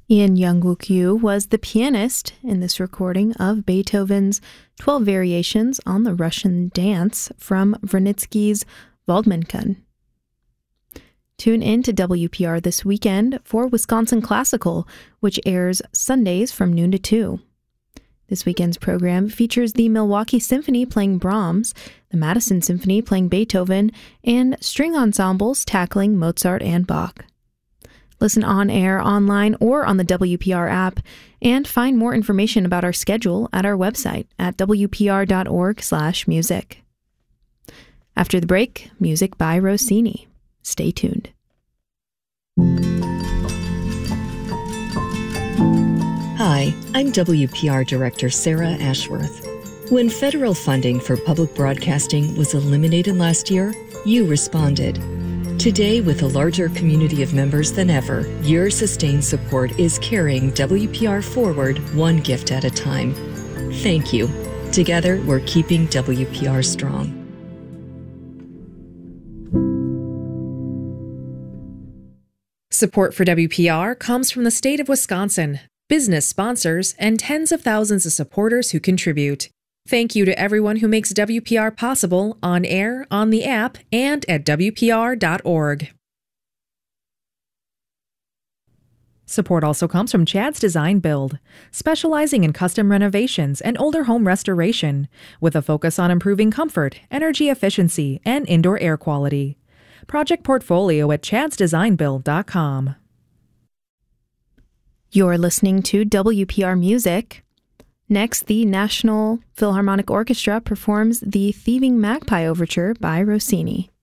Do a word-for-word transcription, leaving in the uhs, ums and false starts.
Ian Young-wook-yoo was the pianist in this recording of Beethoven's twelve Variations on the Russian Dance from Vernitsky's Waldmannkun. Tune in to W P R this weekend for Wisconsin Classical, which airs Sundays from noon to two. This weekend's program features the Milwaukee Symphony playing Brahms, the Madison Symphony playing Beethoven, and string ensembles tackling Mozart and Bach. Listen on air, online, or on the W P R app, and find more information about our schedule at our website at w p r dot org slash music. After the break, music by Rossini. Stay tuned. Hi, I'm W P R Director Sarah Ashworth. When federal funding for public broadcasting was eliminated last year, you responded. Today, with a larger community of members than ever, your sustained support is carrying W P R forward one gift at a time. Thank you. Together, we're keeping W P R strong. Support for W P R comes from the state of Wisconsin, business sponsors, and tens of thousands of supporters who contribute. Thank you to everyone who makes W P R possible on air, on the app, and at w p r dot org. Support also comes from Chad's Design Build, specializing in custom renovations and older home restoration, with a focus on improving comfort, energy efficiency, and indoor air quality. Project portfolio at chads design build dot com. You're listening to W P R Music. Next, the National Philharmonic Orchestra performs the Thieving Magpie Overture by Rossini.